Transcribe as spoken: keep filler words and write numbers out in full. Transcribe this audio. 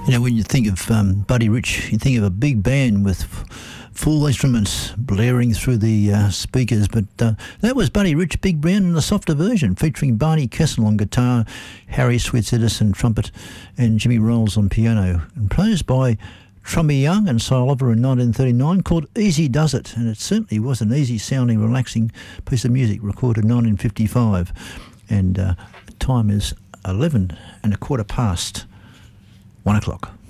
You know, when you think of um, Buddy Rich, you think of a big band with f- full instruments blaring through the uh, speakers, but uh, that was Buddy Rich Big Band in a softer version, featuring Barney Kessel on guitar, Harry Sweets Edison trumpet, and Jimmy Rolls on piano, composed by Trumby Young and Cy Oliver in nineteen thirty-nine, called Easy Does It, and it certainly was an easy-sounding, relaxing piece of music, recorded in nineteen fifty-five, and uh, time is eleven and a quarter past one o'clock.